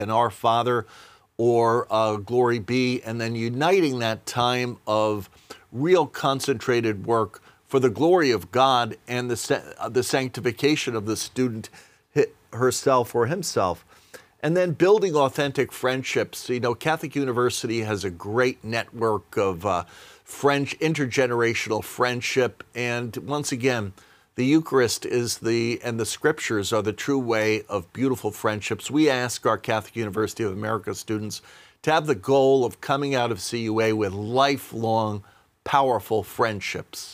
an Our Father or Glory Be, and then uniting that time of real concentrated work for the glory of God and the sanctification of the student herself or himself. And then building authentic friendships. You know, Catholic University has a great network of intergenerational friendship. And once again, the Eucharist and the Scriptures are the true way of beautiful friendships. We ask our Catholic University of America students to have the goal of coming out of CUA with lifelong, powerful friendships.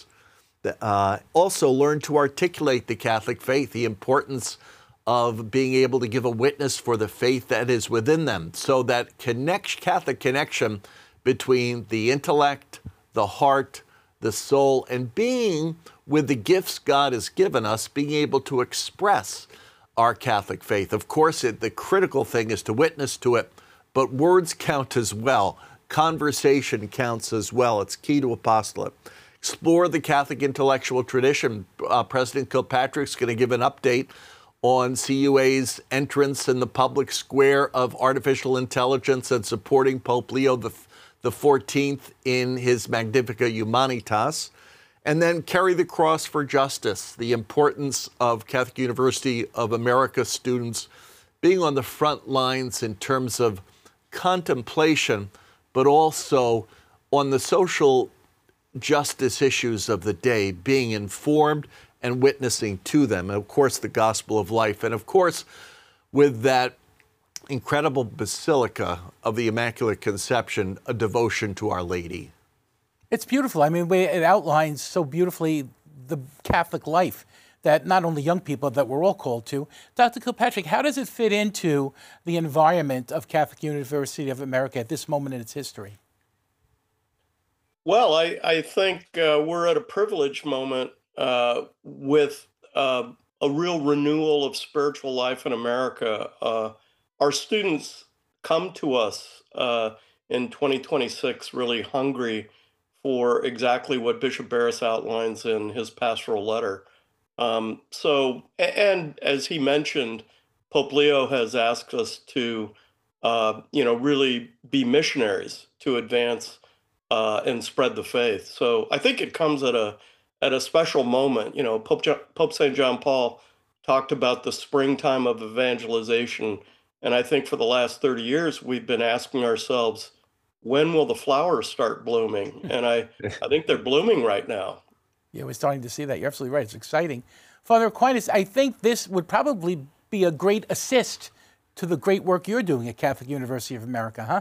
Also learn to articulate the Catholic faith, the importance of being able to give a witness for the faith that is within them. So that Catholic connection between the intellect, the heart, the soul, and being with the gifts God has given us, being able to express our Catholic faith. Of course, the critical thing is to witness to it, but words count as well. Conversation counts as well. It's key to apostolate. Explore the Catholic intellectual tradition. President Kilpatrick's going to give an update on CUA's entrance in the public square of artificial intelligence and supporting Pope Leo the 14th in his Magnificat Humanitas. And then carry the cross for justice, the importance of Catholic University of America students being on the front lines in terms of contemplation, but also on the social justice issues of the day, being informed and witnessing to them. And of course, the gospel of life. And of course, with that incredible Basilica of the Immaculate Conception, a devotion to Our Lady. It's beautiful. I mean, it outlines so beautifully the Catholic life that not only young people, that we're all called to. Dr. Kilpatrick, how does it fit into the environment of Catholic University of America at this moment in its history? Well, I think we're at a privileged moment with a real renewal of spiritual life in America. Our students come to us in 2026 really hungry for exactly what Bishop Barris outlines in his pastoral letter. And as he mentioned, Pope Leo has asked us to, really be missionaries to advance and spread the faith. So I think it comes at a special moment. You know, Pope St. John Paul talked about the springtime of evangelization, and I think for the last 30 years we've been asking ourselves, when will the flowers start blooming? And I think they're blooming right now. Yeah, we're starting to see that. You're absolutely right. It's exciting. Father Aquinas, I think this would probably be a great assist to the great work you're doing at Catholic University of America, huh?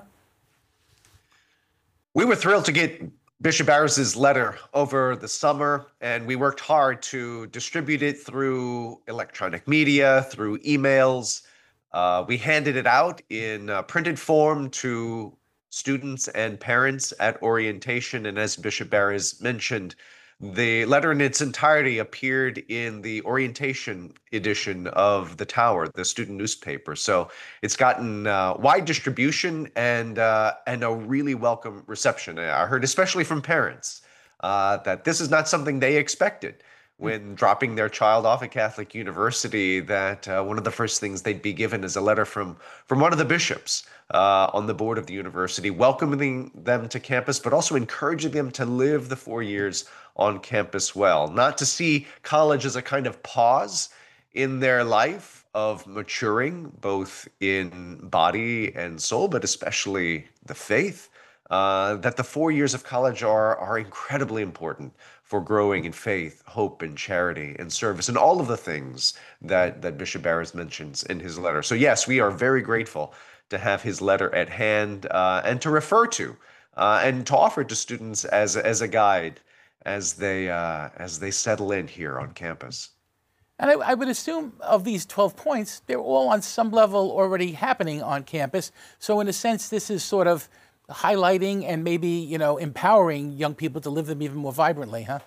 We were thrilled to get Bishop Barris's letter over the summer, and we worked hard to distribute it through electronic media, through emails. We handed it out in printed form to students and parents at orientation. And as Bishop Barris mentioned, the letter in its entirety appeared in the orientation edition of The Tower, the student newspaper. So it's gotten wide distribution and a really welcome reception. I heard, especially from parents, that this is not something they expected when dropping their child off at Catholic University, that one of the first things they'd be given is a letter from one of the bishops on the board of the university, welcoming them to campus, but also encouraging them to live the 4 years on campus well, not to see college as a kind of pause in their life of maturing, both in body and soul, but especially the faith, that the 4 years of college are incredibly important for growing in faith, hope, and charity, and service, and all of the things that Bishop Barris mentions in his letter. So yes, we are very grateful to have his letter at hand and to refer to and to offer to students as a guide as they settle in here on campus. And I would assume of these 12 points, they're all on some level already happening on campus. So in a sense, this is sort of highlighting and maybe, empowering young people to live them even more vibrantly, huh?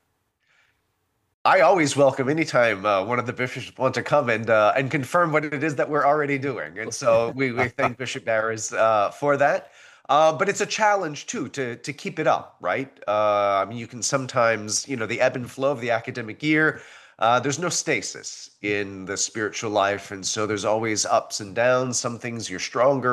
I always welcome anytime one of the bishops want to come and confirm what it is that we're already doing. And so we thank Bishop Barris for that. But it's a challenge, too, to keep it up, right? I mean, you can sometimes, the ebb and flow of the academic year there's no stasis in the spiritual life. And so there's always ups and downs. Some things you're stronger